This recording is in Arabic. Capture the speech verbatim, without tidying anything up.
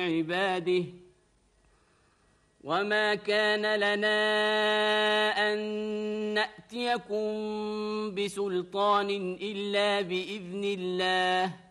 عباده وما كان لنا أن نأتيكم بسلطان إلا بإذن الله